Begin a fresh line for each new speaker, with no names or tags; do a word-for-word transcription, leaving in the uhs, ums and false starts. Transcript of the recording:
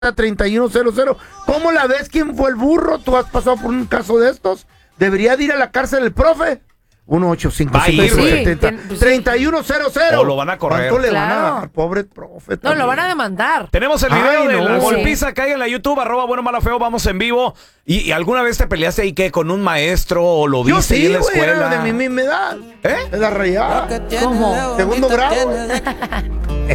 treinta y uno cero cero. ¿Cómo la ves? ¿Quién fue el burro? ¿Tú has pasado por un caso de estos? ¿Debería de ir a la cárcel el profe? uno ocho cinco siete treinta y uno cero cero.
O lo van a correr.
¿Cuánto le
Claro.
van a dar? Pobre profe.
No,
también.
lo van a demandar.
Tenemos el video
Ay,
de
no.
la
Sí.
golpiza que hay en la YouTube, arroba bueno, malo, feo, vamos en vivo. ¿Y, y alguna vez te peleaste ahí que con un maestro o lo
Yo
viste ahí
sí,
en la
güey,
escuela?
era de mi misma edad.
¿Eh?
De la rayada.
¿Cómo?
Segundo grado.